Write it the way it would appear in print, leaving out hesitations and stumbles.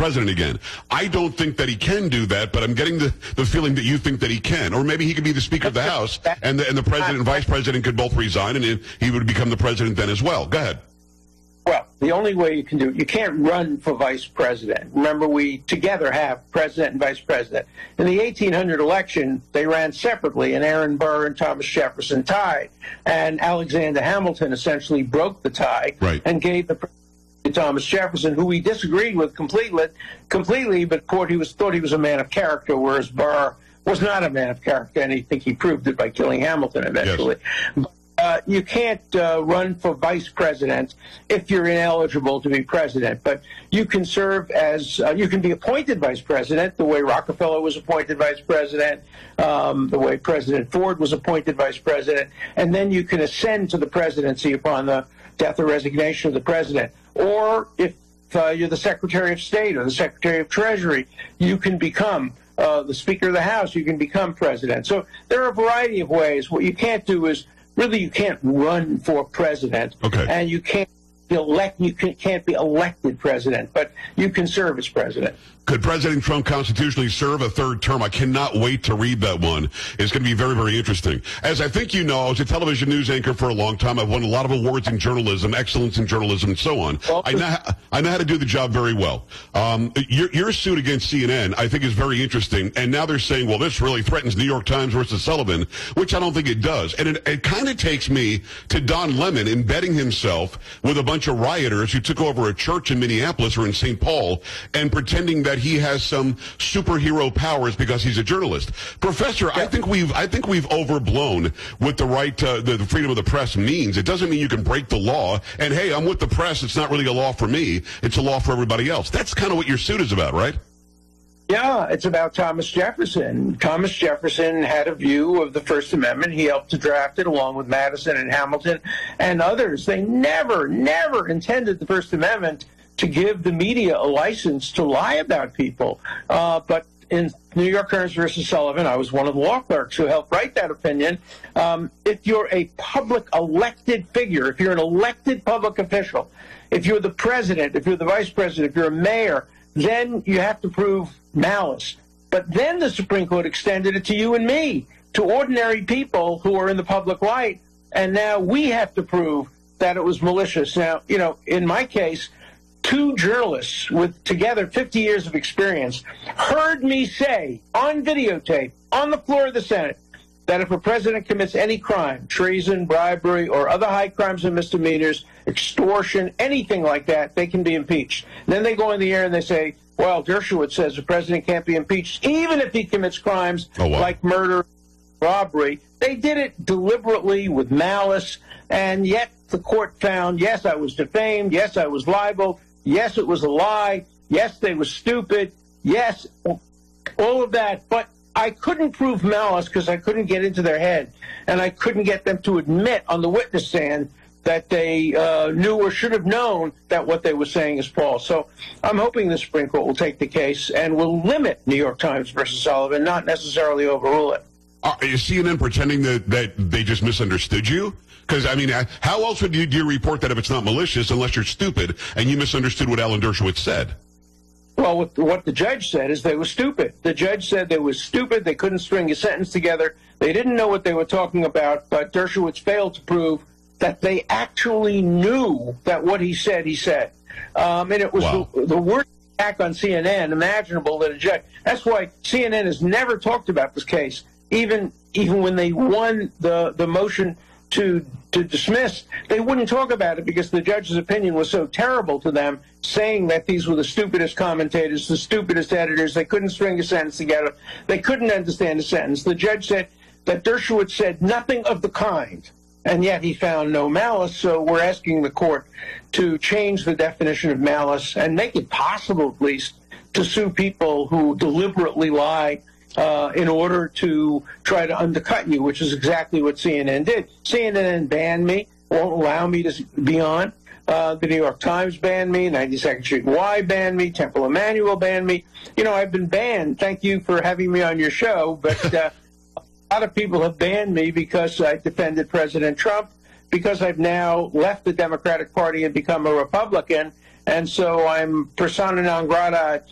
president again. I don't think that he can do that, but I'm getting the feeling that you think that he can. Or maybe he could be the Speaker of the House, and the president and vice president could both resign, and he would become the president then as well. Go ahead. Well, the only way you can do it, you can't run for vice president. Remember, we together have president and vice president. In the 1800 election, they ran separately, and Aaron Burr and Thomas Jefferson tied. And Alexander Hamilton essentially broke the tie and gave the to Thomas Jefferson, who he disagreed with completely, but thought he was a man of character, whereas Burr was not a man of character, and I think he proved it by killing Hamilton eventually. Yes. You can't run for vice president if you're ineligible to be president, but you can serve as you can be appointed vice president the way Rockefeller was appointed vice president, the way President Ford was appointed vice president, and then you can ascend to the presidency upon the death or resignation of the president. Or if you're the Secretary of State or the Secretary of Treasury, you can become the Speaker of the House. You can become president. So there are a variety of ways. What you can't do is really, you can't run for president, and you can't be elected president, but you can serve as president. Could President Trump constitutionally serve a third term? I cannot wait to read that one. It's going to be very, very interesting. As I think you know, I was a television news anchor for a long time. I've won a lot of awards in journalism, excellence in journalism, and so on. I know how to do the job very well. Your suit against CNN, I think, is very interesting. And now they're saying, well, this really threatens New York Times versus Sullivan, which I don't think it does. And it kind of takes me to Don Lemon embedding himself with a bunch of rioters who took over a church in Minneapolis or in St. Paul and pretending that he has some superhero powers because he's a journalist. Professor, I think we've overblown what the right the freedom of the press means. It doesn't mean you can break the law. And hey, I'm with the press. It's not really a law for me. It's a law for everybody else. That's kind of what your suit is about, right? Yeah, it's about Thomas Jefferson. Thomas Jefferson had a view of the First Amendment. He helped to draft it along with Madison and Hamilton and others. They never intended the First Amendment to give the media a license to lie about people. But in New York Times versus Sullivan, I was one of the law clerks who helped write that opinion. If you're a public elected figure, if you're an elected public official, if you're the president, if you're the vice president, if you're a mayor, then you have to prove malice. But then the Supreme Court extended it to you and me, to ordinary people who are in the public light, and now we have to prove that it was malicious. Now, you know, in my case, two journalists with together 50 years of experience heard me say on videotape, on the floor of the Senate, that if a president commits any crime, treason, bribery, or other high crimes and misdemeanors, extortion, anything like that, they can be impeached. And then they go in the air and they say, well, Dershowitz says the president can't be impeached even if he commits crimes like murder, robbery. They did it deliberately with malice, and yet the court found, yes, I was defamed, yes, I was libeled, yes, it was a lie, yes, they were stupid, yes, all of that, but I couldn't prove malice because I couldn't get into their head, and I couldn't get them to admit on the witness stand that they knew or should have known that what they were saying is false. So I'm hoping the Supreme Court will take the case and will limit New York Times versus Sullivan, not necessarily overrule it. Is CNN pretending that they just misunderstood you? Because, I mean, how else would you report that if it's not malicious unless you're stupid and you misunderstood what Alan Dershowitz said? Well, what the judge said is they were stupid. The judge said they were stupid. They couldn't string a sentence together. They didn't know what they were talking about, but Dershowitz failed to prove that they actually knew that what he said, he said. And it was the worst attack on CNN imaginable that a judge. That's why CNN has never talked about this case. Even when they won the motion to dismiss, they wouldn't talk about it because the judge's opinion was so terrible to them, saying that these were the stupidest commentators, the stupidest editors. They couldn't string a sentence together. They couldn't understand a sentence. The judge said that Dershowitz said nothing of the kind, and yet he found no malice. So we're asking the court to change the definition of malice and make it possible, at least, to sue people who deliberately lie in order to try to undercut you, which is exactly what CNN did. CNN banned me, won't allow me to be on. The New York Times banned me, 92nd Street Y banned me, Temple Emmanuel banned me. You know, I've been banned. Thank you for having me on your show, but a lot of people have banned me because I defended President Trump, because I've now left the Democratic Party and become a Republican, and so I'm persona non grata